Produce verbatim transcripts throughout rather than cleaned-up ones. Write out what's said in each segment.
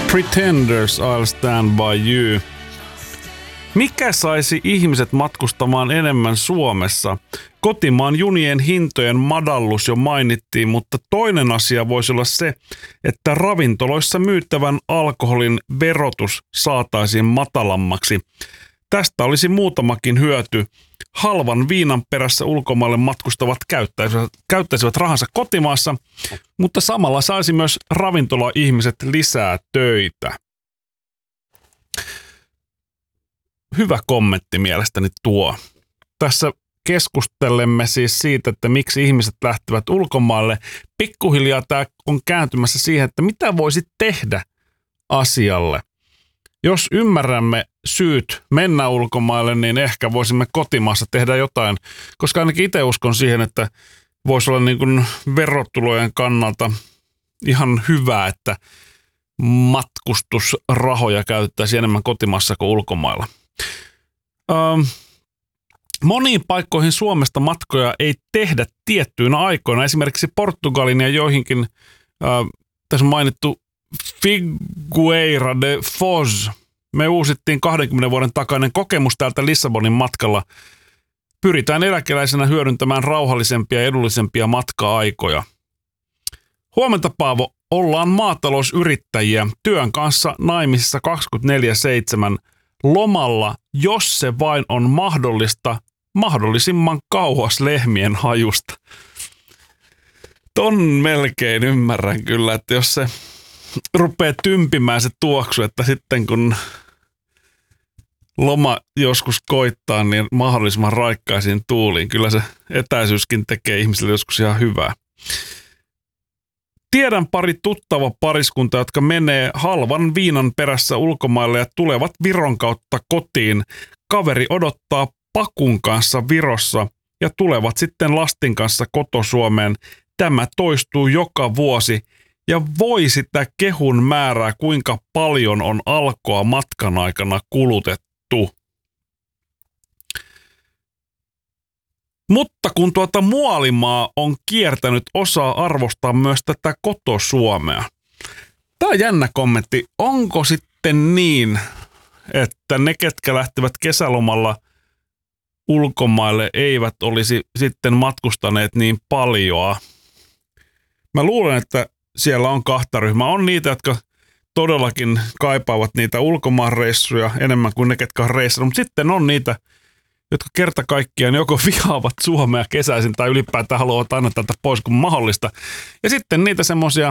Pretenders, I'll Stand By You. Mikä saisi ihmiset matkustamaan enemmän Suomessa? Kotimaan junien hintojen madallus jo mainittiin, mutta toinen asia voisi olla se, että ravintoloissa myyttävän alkoholin verotus saataisiin matalammaksi. Tästä olisi muutamakin hyöty. Halvan viinan perässä ulkomaille matkustavat käyttäisivät, käyttäisivät rahansa kotimaassa, mutta samalla saisi myös ravintola-ihmiset lisää töitä. Hyvä kommentti mielestäni tuo. Tässä keskustelemme siis siitä, että miksi ihmiset lähtevät ulkomaille. Pikkuhiljaa tämä on kääntymässä siihen, että mitä voisi tehdä asialle. Jos ymmärrämme syyt mennä ulkomaille, niin ehkä voisimme kotimaassa tehdä jotain, koska ainakin itse uskon siihen, että voisi olla niin kuin verotulojen kannalta ihan hyvä, että matkustusrahoja käytettäisiin enemmän kotimaassa kuin ulkomailla. Ähm, moniin paikkoihin Suomesta matkoja ei tehdä tiettyinä aikoina. Esimerkiksi Portugalin ja joihinkin, äh, tässä on mainittu Figueira de Foz. Me uusittiin kahdenkymmenen vuoden takainen kokemus täältä Lissabonin matkalla. Pyritään eläkeläisenä hyödyntämään rauhallisempia ja edullisempia matka-aikoja. Huomenta, Paavo. Ollaan maatalousyrittäjiä työn kanssa naimisissa kaksikymmentäneljä seitsemän lomalla, jos se vain on mahdollista, mahdollisimman kauas lehmien hajusta. Ton melkein ymmärrän kyllä, että jos se rupeaa tympimään se tuoksu, että sitten kun loma joskus koittaa, niin mahdollisimman raikkaisiin tuuliin. Kyllä se etäisyyskin tekee ihmisille joskus ihan hyvää. Tiedän pari tuttava pariskunta, jotka menee halvan viinan perässä ulkomaille ja tulevat Viron kautta kotiin. Kaveri odottaa pakun kanssa Virossa ja tulevat sitten lastin kanssa koto-Suomeen. Tämä toistuu joka vuosi ja voi sitä kehun määrää, kuinka paljon on alkoa matkan aikana kulutettu. Mutta kun tuota muolimaa on kiertänyt, osaa arvostaa myös tätä koto-Suomea. Tämä on jännä kommentti. Onko sitten niin, että ne, ketkä lähtevät kesälomalla ulkomaille, eivät olisi sitten matkustaneet niin paljoa? Mä luulen, että siellä on kahta ryhmää. On niitä, jotka todellakin kaipaavat niitä ulkomaanreissuja enemmän kuin ne, ketkä on reissannut. Mutta sitten on niitä, jotka kerta kaikkiaan joko vihaavat Suomea kesäisin tai ylipäätään haluavat aina tältä pois kuin mahdollista. Ja sitten niitä semmoisia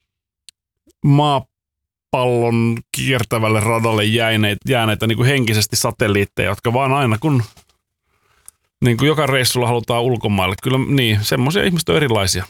maapallon kiertävälle radalle jääneitä, jääneitä niin kuin henkisesti satelliitteja, jotka vaan aina kun niin kuin joka reissulla halutaan ulkomaille. Kyllä niin, semmoisia ihmiset on erilaisia.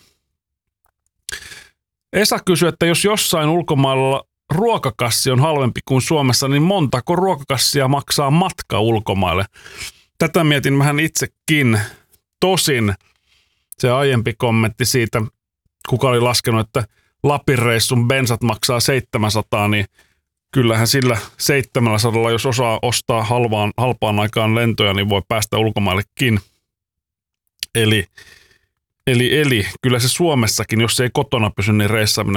Esa kysyy, että jos jossain ulkomailla ruokakassi on halvempi kuin Suomessa, niin montako ruokakassia maksaa matka ulkomaille? Tätä mietin vähän itsekin. Tosin se aiempi kommentti siitä, kuka oli laskenut, että Lapin reissun bensat maksaa seitsemänsataa, niin kyllähän sillä seitsemänsataa, jos osaa ostaa halvaan, halpaan aikaan lentoja, niin voi päästä ulkomaillekin. Eli, eli, eli kyllä se Suomessakin, jos se ei kotona pysy, niin reissaaminen